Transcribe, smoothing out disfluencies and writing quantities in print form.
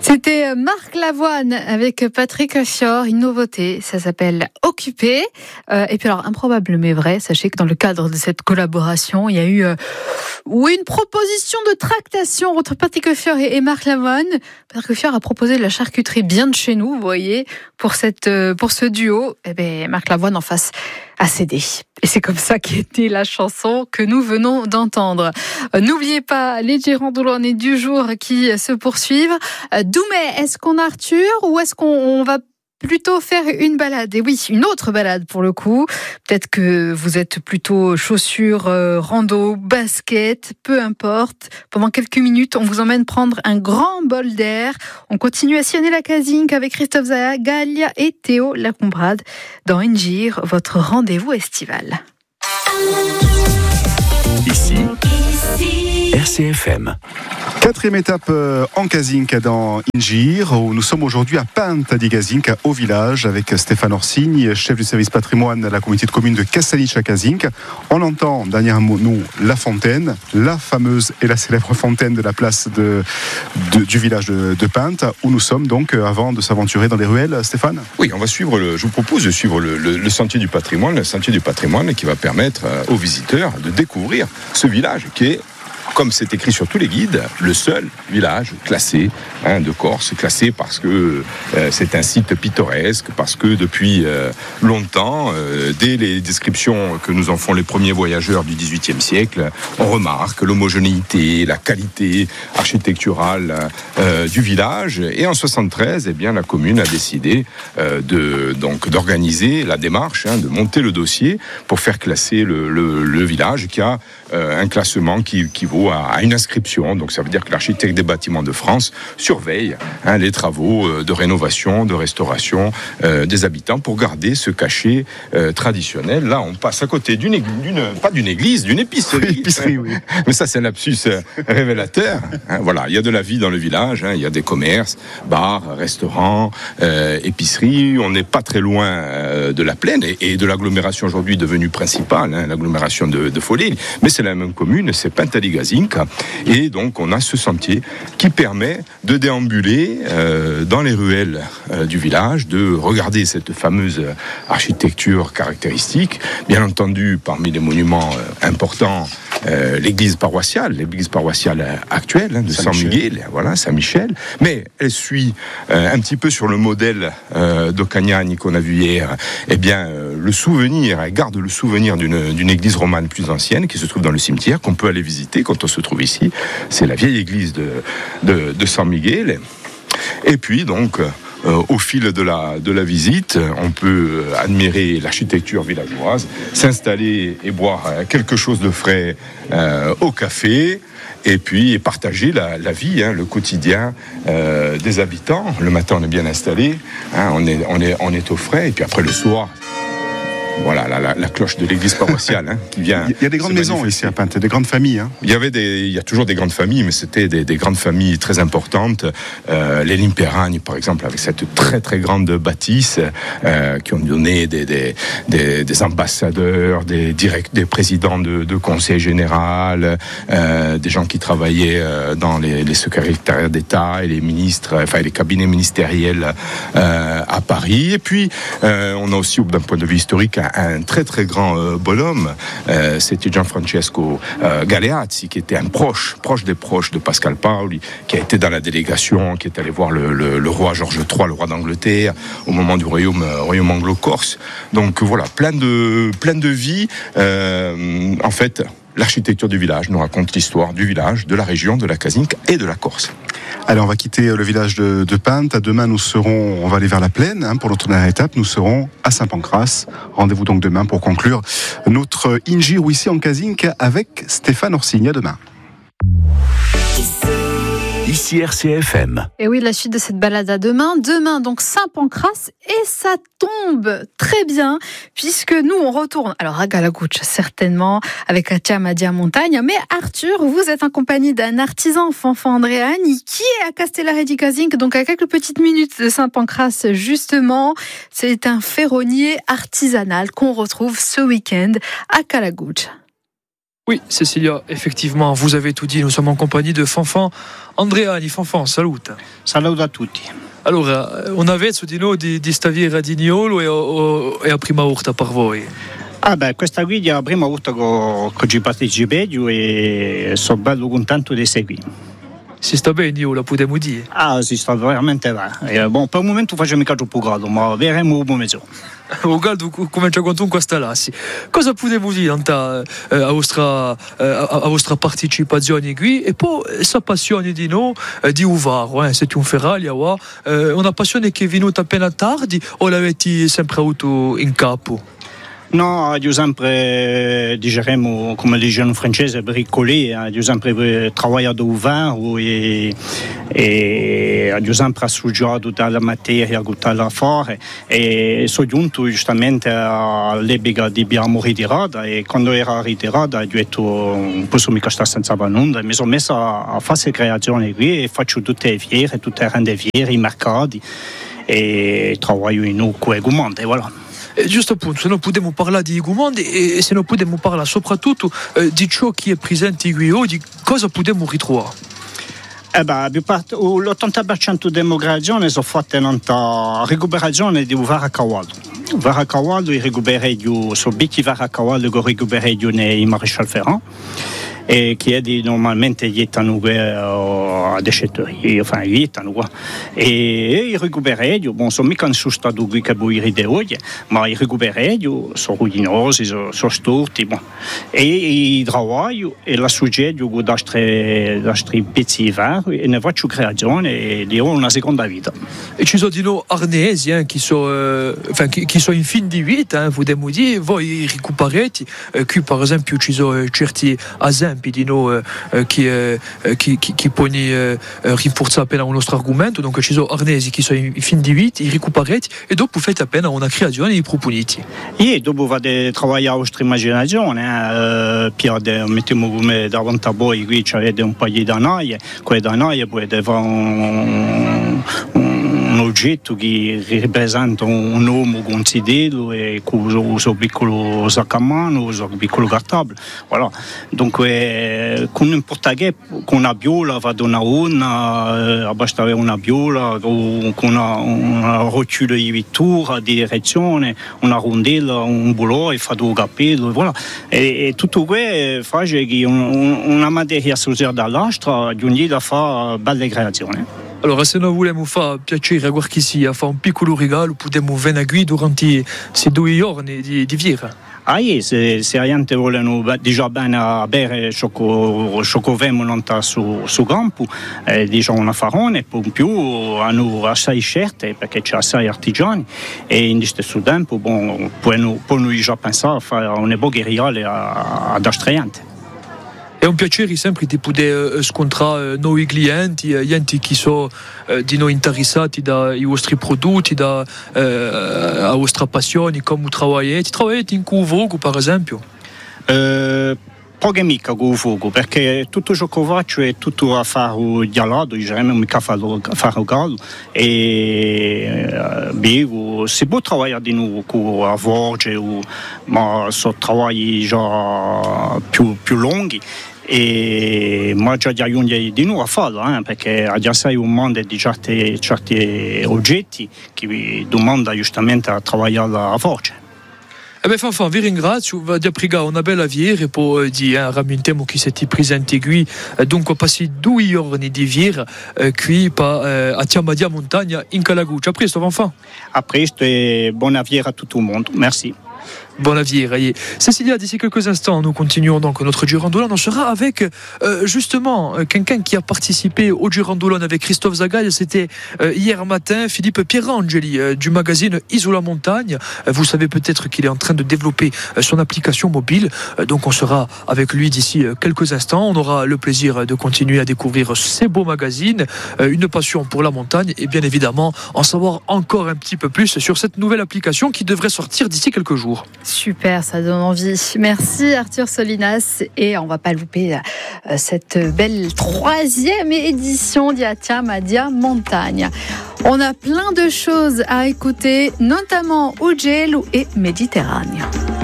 C'était Marc Lavoine avec Patrick Fior, une nouveauté, ça s'appelle Occupé. Et puis alors, improbable mais vrai, sachez que dans le cadre de cette collaboration, il y a eu une proposition de tractation entre Patrick Fior et Marc Lavoine. Patrick Fior a proposé de la charcuterie bien de chez nous, vous voyez, pour ce duo. Et bien, Marc Lavoine en face a cédé. Et c'est comme ça qu'est née la chanson que nous venons d'entendre. N'oubliez pas les girandoulonnais du jour qui se poursuivent. Doumé, est-ce qu'on a Arthur ou est-ce qu'on va plutôt faire une balade? Et oui, une autre balade pour le coup. Peut-être que vous êtes plutôt chaussures, rando, basket, peu importe. Pendant quelques minutes, on vous emmène prendre un grand bol d'air. On continue à sillonner la Cazinque avec Christophe Zaya, Galia et Théo Lacombrade dans Ingir, votre rendez-vous estival. Ici, RCFM. Quatrième étape en Cazinque dans Ingir, où nous sommes aujourd'hui à Pinte di Cazinque, au village, avec Stéphane Orsigne, chef du service patrimoine de la communauté de communes de Cassalich à Cazinque. On entend derrière nous la fontaine, la fameuse et la célèbre fontaine de la place du village de Pinte, où nous sommes donc avant de s'aventurer dans les ruelles. Stéphane ? Oui, je vous propose de suivre le sentier du patrimoine, qui va permettre aux visiteurs de découvrir ce village qui est, comme c'est écrit sur tous les guides, le seul village classé de Corse, classé parce que c'est un site pittoresque, parce que depuis longtemps, dès les descriptions que nous en font les premiers voyageurs du XVIIIe siècle, on remarque l'homogénéité, la qualité architecturale du village. Et en 73, la commune a décidé d'organiser la démarche, de monter le dossier pour faire classer le village qui a un classement qui équivaut à une inscription. Donc ça veut dire que l'architecte des bâtiments de France surveille les travaux de rénovation, de restauration des habitants pour garder ce cachet traditionnel. Là, on passe à côté d'une épicerie. Épicerie, oui. Mais ça, c'est un lapsus révélateur. Voilà, il y a de la vie dans le village, il y a des commerces, bars, restaurants, épiceries. On n'est pas très loin de la plaine et de l'agglomération aujourd'hui devenue principale, l'agglomération de Follet. Mais c'est la même commune, c'est Pinte di Cazinque. Et donc, on a ce sentier qui permet de déambuler dans les ruelles du village, de regarder cette fameuse architecture caractéristique. Bien entendu, parmi les monuments importants, l'église paroissiale actuelle de Saint-Michel, Saint-Michel. Mais elle suit un petit peu sur le modèle d'Ocagnani qu'on a vu hier. Elle garde le souvenir d'une église romane plus ancienne qui se trouve dans le cimetière, qu'on peut aller visiter quand on se trouve ici. C'est la vieille église de San Miguel. Et puis donc, au fil de la visite, on peut admirer l'architecture villageoise, s'installer et boire quelque chose de frais au café, et puis partager la vie, le quotidien des habitants. Le matin, on est bien installé, on est au frais, et puis après le soir, voilà, la cloche de l'église paroissiale qui vient. Il y a des grandes maisons ici à Pinte, des grandes familles. Il y a toujours des grandes familles, mais c'était des grandes familles très importantes. Les Limperagne, par exemple, avec cette très très grande bâtisse, qui ont donné des ambassadeurs, des présidents de conseil général, des gens qui travaillaient dans les secrétariats d'État et les ministres, les cabinets ministériels à Paris. Et puis, on a aussi, d'un point de vue historique, un très très grand bonhomme, c'était Gianfrancesco Galeazzi, qui était un proche des proches de Pascal Paoli, qui a été dans la délégation, qui est allé voir le roi Georges III, le roi d'Angleterre, au moment du royaume anglo-corse. Donc voilà, plein de vie. En fait, l'architecture du village nous raconte l'histoire du village, de la région, de la Cazinque et de la Corse. Allez, on va quitter le village de Pinte. Demain, on va aller vers la plaine pour notre dernière étape. Nous serons à Saint-Pancras. Rendez-vous donc demain pour conclure notre Ingir ici en Cazinque avec Stéphane Orsigne. À demain. Ici RCFM. Et oui, la suite de cette balade à demain. Demain, donc Saint-Pancras. Et ça tombe très bien, puisque nous, on retourne. Alors, à Galagouche, certainement, avec Katia Madia Montagne. Mais Arthur, vous êtes en compagnie d'un artisan, Fanfan Andréani, qui est à Castellare di Cazinque, donc à quelques petites minutes de Saint-Pancras, justement. C'est un ferronnier artisanal qu'on retrouve ce week-end à Galagouche. Oui, Cécilia, effectivement, vous avez tout dit. Nous sommes en compagnie de Fanfan Andreani. Fanfan, salut. Saluto a tutti. Allora, una vez dino di stavire a Dignolo e a prima urta per voi. Questa guida è la prima volta che ci partecipo e sono bello contento di seguire. Si sta bene, io la potremmo dire. Si sta veramente bene. Per il momento facciamo mica troppo caldo, ma vedremo un mezzo. O caldo comincia con tu questa lassi. Cosa potremmo dire a vostra partecipazione qui e poi sa passione di noi di Uvaro, c'est un ferraglia, una passione che è venuta appena tardi o l'avete sempre avuto in capo? No, io sempre, diciamo, come dicono in francese, bricolé, io sempre lavorato Uvaro e io sempre studiato dalla materia che la fare e sono giunto giustamente all'epoca di abbiamo ritirata e quando era ritirata ho detto un po' mica sta senza nulla, mi sono messo a fare creazione qui e faccio tutte le fiere, tutte le rende fiere, i mercati e lavoro in quei comandi, voilà. Giusto appunto, se non possiamo parlare di Gumondi e se non possiamo parlare soprattutto di ciò che è presente qui oggi, cosa possiamo ritrovare? L'80% delle migrazioni sono fatte nella recuperazione di Uvaro a cavallo. Uvaro a cavallo e recuperare sono bicchi Uvaro a cavallo che recuperare nei Maréchal Ferrand e che normalmente giettano a déchetterie, enfin giettano qua e i recuperare sono mica sono stato qui che voi ride oggi, ma i recuperare sono ruinosi, sono storti e i lavoro e la suggerio da altri pezzi vari e ne faccio creazione e ho una seconda vita. E ci sono di noi arnesi che sono in fin di vita, vogliamo dire, voi recuperate, qui per esempio ci sono certi esempi di noi che pone rinforza appena il nostro argomento, donc ci sono arnesi che sono in fin di vita, i recuperate e dopo fate appena una creazione e i proponete. E dopo vado a lavorare la vostra immaginazione, mettiamo come davanti a voi qui c'avete un paio di danaie, quelle danaie potete fare un oggetto che rappresenta un uomo con un sidello e con un suo piccolo sacco a mano, un suo piccolo cartabile. Voilà. Dunque, con un portaghe, con una viola, vado una urna, basta avere una viola, con una rotula di vettura, di direzione, una rondella, un bulò e fa due cappello. Voilà. E tutto questo fa che una materia associata dall'altra, di ogni da fa belle creazioni. Allora, se noi vogliamo fare piacere a qualcuno a fare un piccolo regalo, possiamo venire qui durante questi 2 giorni di fiera. Se la gente vogliono già bene a bere ciò che vengono su campo, diciamo una farone, poi in più hanno assai certe perché c'è assai artigiani e in stesso tempo possono già pensare a fare un buon reale ad altri gente. È un piacere sempre di poter scontrare nuovi clienti, gente che sono di noi interessati dai vostri prodotti, dalla vostra passione, come lavorate. Lavorate in Cuvogo, per esempio? Poche mica con il fuoco, perché tutto ciò che faccio è tutto a fare ghialato, io non mica fare caldo e bevo. Si può lavorare di nuovo con la voce, ma sono lavori già più lunghi. Ma già di nuovo a farlo, perché già sei un mondo di certi oggetti che vi domanda giustamente a lavorare la voce. Fanfan, vi ringrazio, vi pregare una bella fiera e poi rammentiamo che siete presenti qui, dunque passi 2 giorni di fiera qui a Tiamadia Montagna in Calaguccia. A presto, Fanfan. A presto e buona fiera a tutto il mondo, merci. Bonne avenir. Cécilia, d'ici quelques instants, nous continuons donc notre Girondolan. On sera avec justement quelqu'un qui a participé au Girondolan avec Christophe Zagaï. C'était hier matin, Philippe Pierangeli du magazine Isola Montagne. Vous savez peut-être qu'il est en train de développer son application mobile. Donc on sera avec lui d'ici quelques instants. On aura le plaisir de continuer à découvrir ces beaux magazines, une passion pour la montagne et bien évidemment en savoir encore un petit peu plus sur cette nouvelle application qui devrait sortir d'ici quelques jours. Super, ça donne envie. Merci Arthur Solinas et on va pas louper cette belle 3e édition d'Tiamadia Montagne. On a plein de choses à écouter, notamment Ugelu et Méditerranée.